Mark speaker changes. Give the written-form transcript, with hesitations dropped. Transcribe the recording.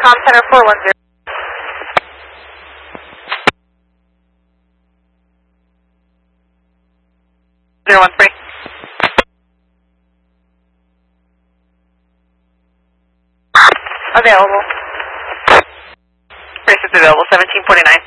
Speaker 1: Com Center 410. 013. Available. Race is available, 1749.